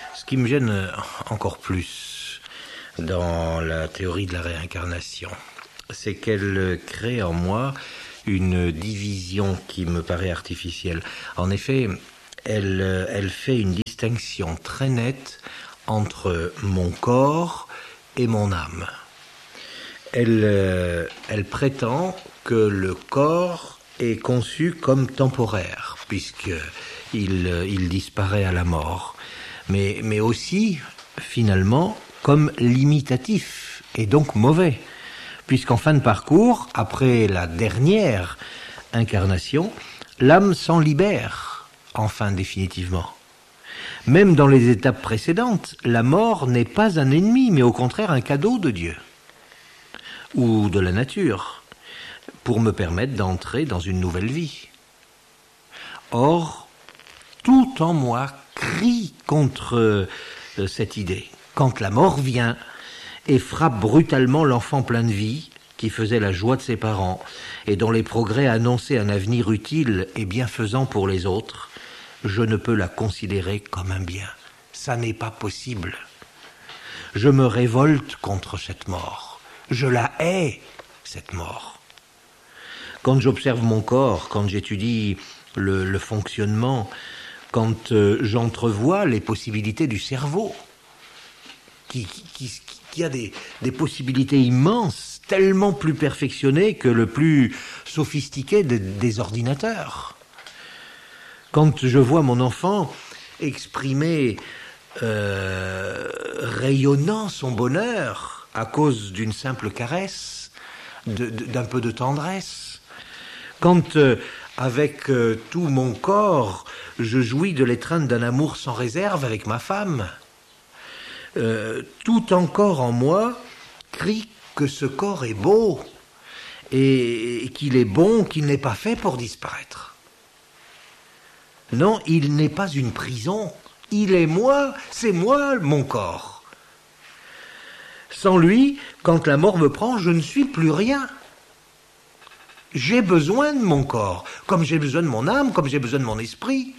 Ce qui me gêne encore plus dans la théorie de la réincarnation, c'est qu'elle crée en moi une division qui me paraît artificielle. En effet, elle fait une distinction très nette entre mon corps et mon âme. Elle prétend que le corps est conçu comme temporaire, puisqu'il disparaît à la mort, mais aussi, finalement, comme limitatif, et donc mauvais, puisqu'en fin de parcours, après la dernière incarnation, l'âme s'en libère, enfin définitivement. Même dans les étapes précédentes, la mort n'est pas un ennemi, mais au contraire un cadeau de Dieu ou de la nature, pour me permettre d'entrer dans une nouvelle vie. Or, tout en moi crie contre cette idée. Quand la mort vient et frappe brutalement l'enfant plein de vie, qui faisait la joie de ses parents, et dont les progrès annonçaient un avenir utile et bienfaisant pour les autres, je ne peux la considérer comme un bien. Ça n'est pas possible. Je me révolte contre cette mort. Je la hais, cette mort. Quand j'observe mon corps, quand j'étudie le fonctionnement, quand j'entrevois les possibilités du cerveau, qui a des possibilités immenses, tellement plus perfectionnées que le plus sophistiqué des ordinateurs. Quand je vois mon enfant exprimer, rayonnant son bonheur à cause d'une simple caresse, d'un peu de tendresse, quand avec tout mon corps je jouis de l'étreinte d'un amour sans réserve avec ma femme, tout encore en moi crie que ce corps est beau et qu'il est bon, qu'il n'est pas fait pour disparaître. Non, il n'est pas une prison, il est moi, c'est moi mon corps. Sans lui, quand la mort me prend, je ne suis plus rien. J'ai besoin de mon corps, comme j'ai besoin de mon âme, comme j'ai besoin de mon esprit.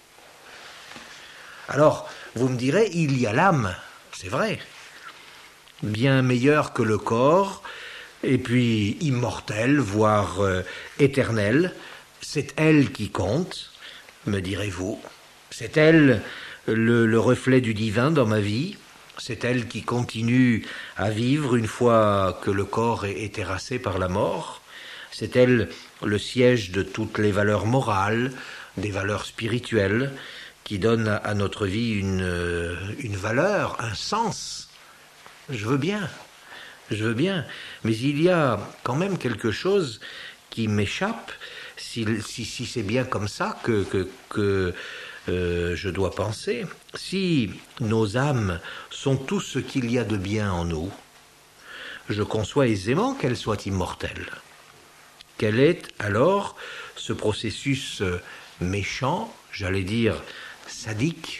Alors, vous me direz, il y a l'âme, c'est vrai, bien meilleure que le corps, et puis immortelle, voire éternelle. C'est elle qui compte, me direz-vous. C'est elle le reflet du divin dans ma vie. C'est elle qui continue à vivre une fois que le corps est terrassé par la mort. C'est elle le siège de toutes les valeurs morales, des valeurs spirituelles, qui donnent à notre vie une valeur, un sens. Je veux bien, mais il y a quand même quelque chose qui m'échappe, si c'est bien comme ça que je dois penser. Si nos âmes sont tout ce qu'il y a de bien en nous, je conçois aisément qu'elles soient immortelles. Quel est alors ce processus méchant, j'allais dire sadique,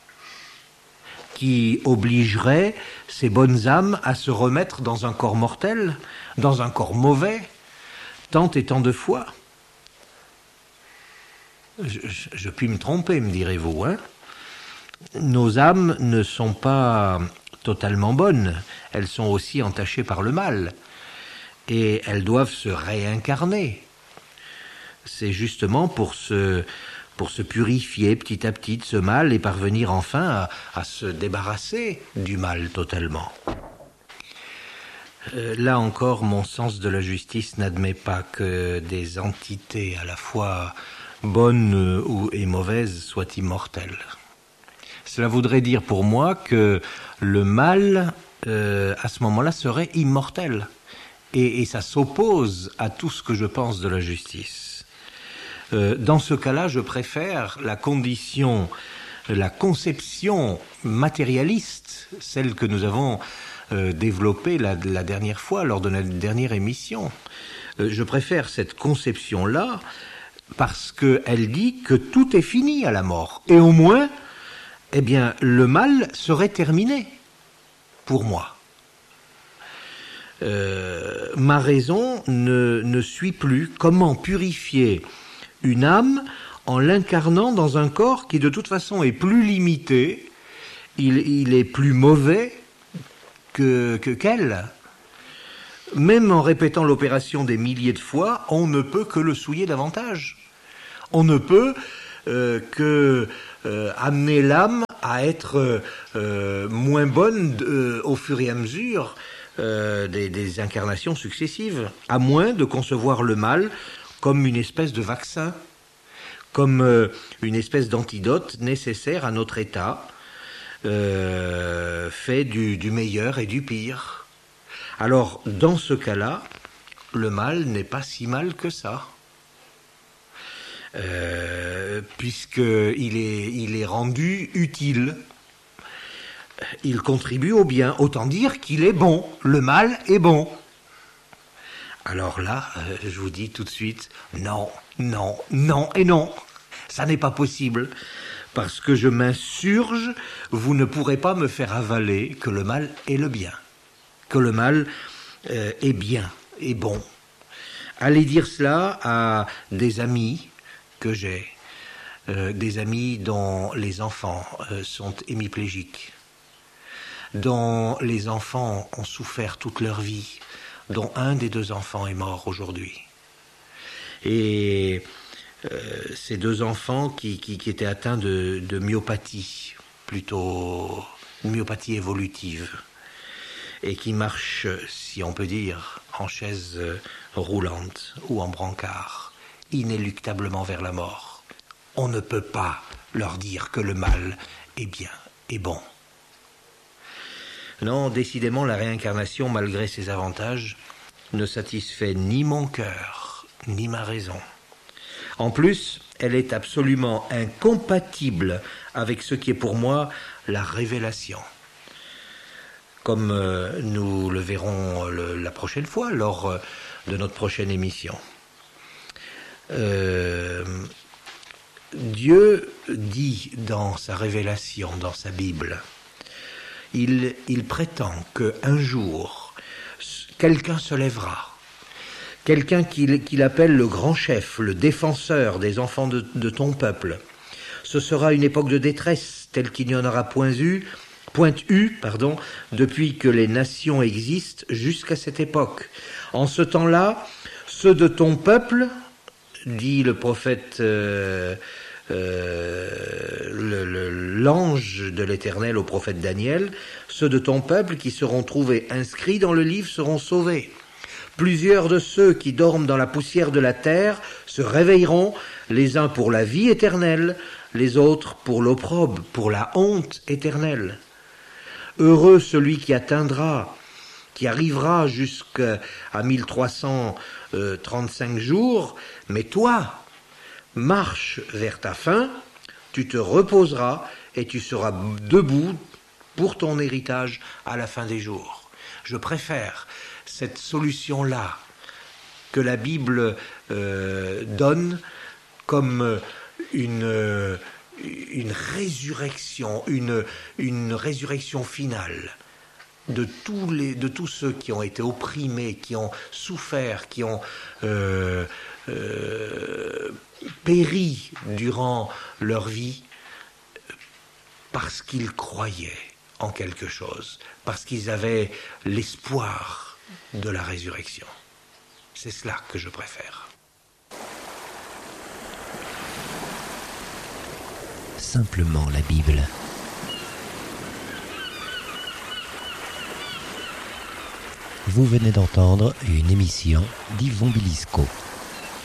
qui obligerait ces bonnes âmes à se remettre dans un corps mortel, dans un corps mauvais, tant et tant de fois? Je puis me tromper, me direz-vous, hein? Nos âmes ne sont pas totalement bonnes, elles sont aussi entachées par le mal, et elles doivent se réincarner. C'est justement pour se purifier petit à petit de ce mal et parvenir enfin à se débarrasser du mal totalement. Là encore, mon sens de la justice n'admet pas que des entités à la fois bonnes et mauvaises soient immortelles. Cela voudrait dire pour moi que le mal, à ce moment-là, serait immortel. Et ça s'oppose à tout ce que je pense de la justice. Dans ce cas-là, je préfère la conception matérialiste, celle que nous avons développée la dernière fois, lors de notre dernière émission. Je préfère cette conception-là parce qu'elle dit que tout est fini à la mort. Et au moins, eh bien, le mal serait terminé, pour moi. Ma raison ne suit plus comment purifier une âme en l'incarnant dans un corps qui de toute façon est plus limité, il est plus mauvais qu'elle. Même en répétant l'opération des milliers de fois, on ne peut que le souiller davantage. On ne peut que amener l'âme à être moins bonne au fur et à mesure des incarnations successives, à moins de concevoir le mal comme une espèce de vaccin, comme une espèce d'antidote nécessaire à notre état, fait du meilleur et du pire. Alors, dans ce cas-là, le mal n'est pas si mal que ça. Puisqu'il est rendu utile. Il contribue au bien. Autant dire qu'il est bon. Le mal est bon. Alors là, je vous dis tout de suite, non, non, non et non. Ça n'est pas possible. Parce que je m'insurge, vous ne pourrez pas me faire avaler que le mal est le bien. Que le mal est bien, est bon. Allez dire cela à des amis que j'ai, des amis dont les enfants sont hémiplégiques, dont les enfants ont souffert toute leur vie, dont un des deux enfants est mort aujourd'hui. Et ces deux enfants qui étaient atteints de myopathie, plutôt une myopathie évolutive, et qui marchent, si on peut dire, en chaise roulante ou en brancard, inéluctablement vers la mort. On ne peut pas leur dire que le mal est bien et bon. Non, décidément, la réincarnation, malgré ses avantages, ne satisfait ni mon cœur, ni ma raison. En plus, elle est absolument incompatible avec ce qui est pour moi la révélation. Comme nous le verrons la prochaine fois, lors de notre prochaine émission. Dieu dit dans sa révélation, dans sa Bible, il prétend qu'un jour, quelqu'un se lèvera, quelqu'un qu'il appelle le grand chef, le défenseur des enfants de ton peuple. Ce sera une époque de détresse, telle qu'il n'y en aura point eu, depuis que les nations existent jusqu'à cette époque. En ce temps-là, ceux de ton peuple, dit le prophète, l'ange de l'Éternel au prophète Daniel, ceux de ton peuple qui seront trouvés inscrits dans le livre seront sauvés. Plusieurs de ceux qui dorment dans la poussière de la terre se réveilleront, les uns pour la vie éternelle, les autres pour l'opprobre, pour la honte éternelle. Heureux celui qui atteindra, qui arrivera jusqu'à 1335 jours, mais toi, marche vers ta fin, tu te reposeras et tu seras debout pour ton héritage à la fin des jours. Je préfère cette solution-là que la Bible donne comme une résurrection, une résurrection finale de tous ceux qui ont été opprimés, qui ont souffert, qui ont péri durant leur vie parce qu'ils croyaient en quelque chose, parce qu'ils avaient l'espoir de la résurrection. C'est cela que je préfère. Simplement la Bible. Vous venez d'entendre une émission d'Yvon Bilisco.